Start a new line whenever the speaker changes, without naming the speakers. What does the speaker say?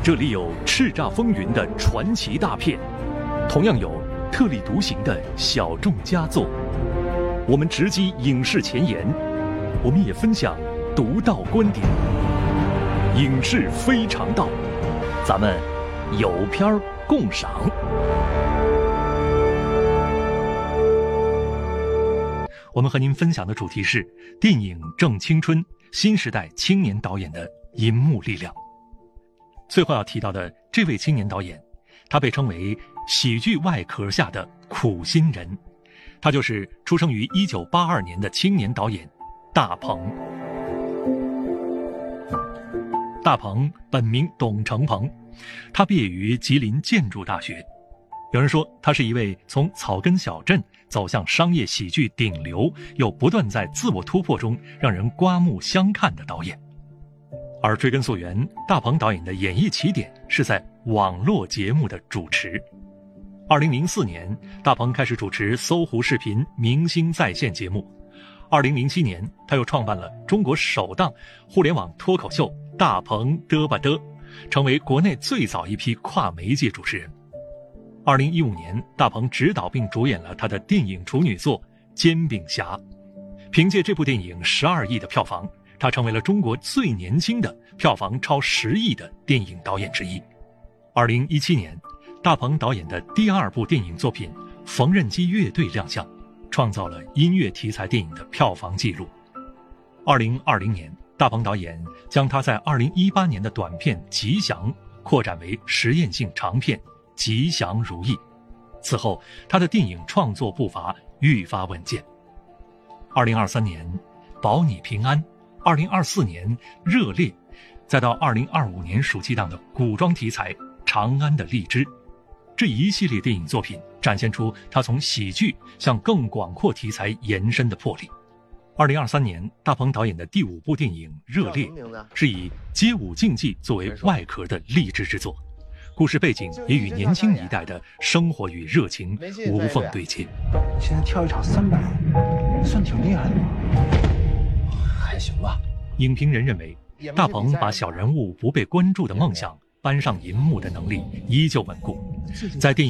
这里有叱咤风云的传奇大片，同样有特立独行的小众佳作。我们直击影视前沿，我们也分享独到观点。影视非常道，咱们有片儿共赏。我们和您分享的主题是电影正青春，新时代青年导演的银幕力量。最后要提到的这位青年导演，他被称为喜剧外壳下的苦心人，他就是出生于1982年的青年导演大鹏。大鹏本名董成鹏，他毕业于吉林建筑大学。有人说他是一位从草根小镇走向商业喜剧顶流，又不断在自我突破中让人刮目相看的导演。而追根溯源，大鹏导演的演艺起点是在网络节目的主持。2004年，大鹏开始主持搜狐视频明星在线节目。2007年，他又创办了中国首档互联网脱口秀大鹏嘚吧嘚，成为国内最早一批跨媒介主持人。2015年，大鹏执导并主演了他的电影处女作《煎饼侠》，凭借这部电影12亿的票房，他成为了中国最年轻的票房超10亿的电影导演之一。2017年，大鹏导演的第2部电影作品《缝纫机乐队》亮相，创造了音乐题材电影的票房纪录。2020年，大鹏导演将他在2018年的短片《吉祥》扩展为实验性长片《吉祥如意》。此后，他的电影创作步伐愈发稳健。2023年，《保你平安》，2024年《热烈》，再到2025年暑期档的古装题材《长安的荔枝》，这一系列电影作品展现出他从喜剧向更广阔题材延伸的魄力。2023年，大鹏导演的第5部电影《热烈》是以街舞竞技作为外壳的励志之作，故事背景也与年轻一代的生活与热情无缝对接。
现在跳一场300，算挺厉害的吧？还行吧。
影评人认为，大鹏把小人物不被关注的梦想搬上银幕的能力依旧稳固，在电影